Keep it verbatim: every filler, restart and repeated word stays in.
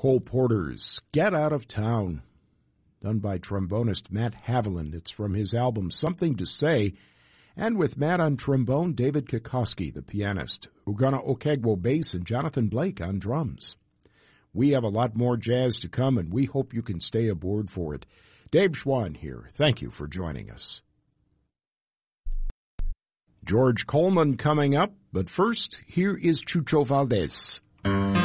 Cole Porter's Get Out of Town, done by trombonist Matt Haviland. It's from his album Something to Say, and with Matt on trombone, David Kokoski, the pianist, Ugana Okegwo bass, and Jonathan Blake on drums. We have a lot more jazz to come, and we hope you can stay aboard for it. Dave Schwann here. Thank you for joining us. George Coleman coming up, but first, here is Chucho Valdez.